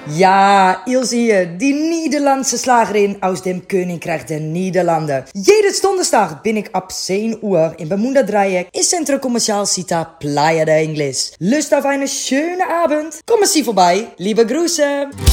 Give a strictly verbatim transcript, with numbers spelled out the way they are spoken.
Ja, Ilse hier, die Nederlandse Slagerin aus dem Königreich der Niederlanden. Jedes Donderstag bin ik ab zehn Uhr in Bermuda Dreieck in Centro Comercial Cita Playa de Ingles. Lust auf eine schöne Abend? Kommen Sie vorbei. Liebe Grüße.